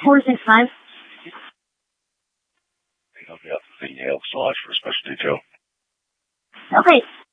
465. I'll be out to the Yale Lodge for a special detail. Okay.